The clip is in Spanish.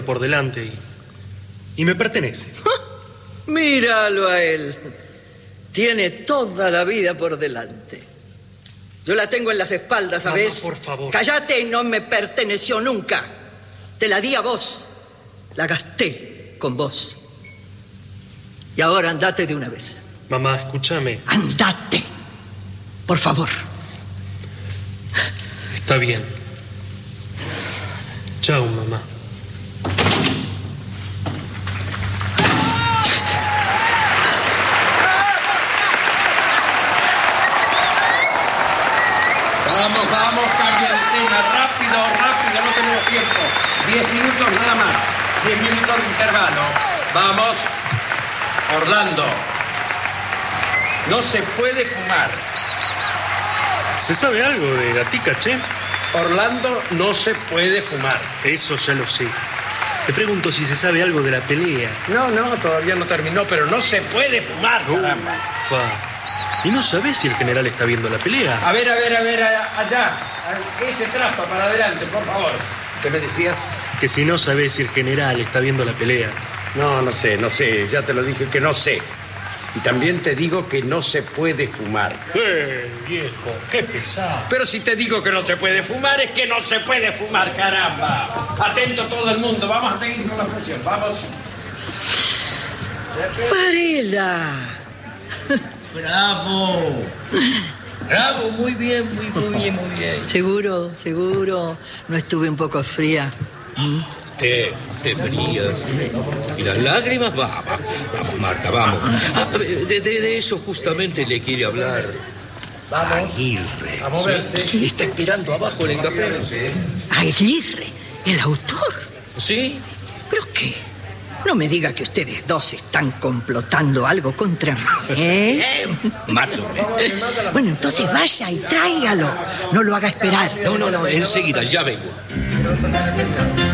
por delante y me pertenece. Míralo a él. Tiene toda la vida por delante. Yo la tengo en las espaldas, ¿sabes? Mamá, por favor. Cállate, no me perteneció nunca. Te la di a vos. La gasté con vos. Y ahora andate de una vez. Mamá, escúchame. Andate. Por favor. Está bien. Chao, mamá. Vamos, cambia de escena, rápido, no tenemos tiempo. 10 minutos nada más, 10 minutos de intervalo. Vamos, Orlando. No se puede fumar. ¿Se sabe algo de Gatica, che? Orlando, no se puede fumar. Eso ya lo sé. Te pregunto si se sabe algo de la pelea. No, todavía no terminó, pero no se puede fumar, caramba. ¿Y no sabés si el general está viendo la pelea? A ver, allá. Ese trasto para adelante, por favor. ¿Qué me decías? Que si no sabés si el general está viendo la pelea. No sé, ya te lo dije que no sé. Y también te digo que no se puede fumar. Viejo, qué pesado. Pero si te digo que no se puede fumar, es que no se puede fumar, caramba. Atento todo el mundo, vamos a seguir con la presión, vamos. Varela. ¡Bravo! ¡Bravo! Muy bien. Seguro. No estuve un poco fría. Te frías. ¿Y las lágrimas? Vamos, Marta, vamos. De eso justamente le quiere hablar Aguirre. Vamos a ver, sí. Está esperando abajo en el café. Aguirre, el autor. ¿Sí? ¿Pero qué? No me diga que ustedes dos están complotando algo contra mí, ¿eh? Más o menos. Bueno, entonces vaya y tráigalo. No lo haga esperar. No, enseguida, ya vengo.